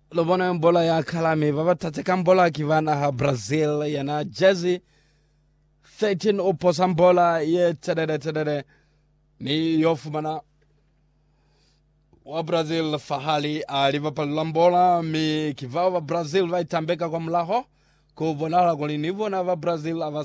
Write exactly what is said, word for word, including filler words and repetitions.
Lobona bola ya kalame baba tatekan bola kivana ha Brazil yana jersey thirteen oposan bola ye tedede tedede ni yofumana wa Brazil fahali a Liverpool lambola mi kivao wa Brazil vai tambeka kwa mlaho ko bonala kwa nivo na va Brazil ava